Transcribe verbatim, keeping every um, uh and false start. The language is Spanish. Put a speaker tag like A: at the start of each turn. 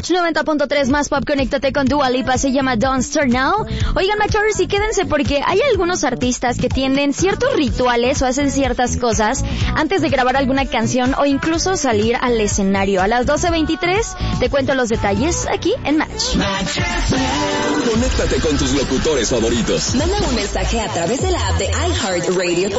A: Match noventa punto tres más pop, conéctate con Dua Lipa, se llama Don't Start Now. Oigan, Matchers, y quédense porque hay algunos artistas que tienen ciertos rituales o hacen ciertas cosas antes de grabar alguna canción o incluso salir al escenario. A las doce veintitrés te cuento los detalles aquí en Match.
B: Conéctate con tus locutores favoritos.
C: Manda un mensaje a través de la app de iHeartRadio.